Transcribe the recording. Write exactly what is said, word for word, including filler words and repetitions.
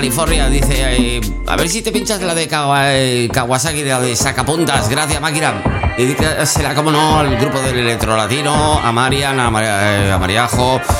California dice, eh, a ver si te pinchas la de Kawa, eh, Kawasaki, la de Sacapuntas. Gracias, máquina. Dedícasela, como no, al grupo del Electro Latino, a Marian, a, María, eh, a Mariajo,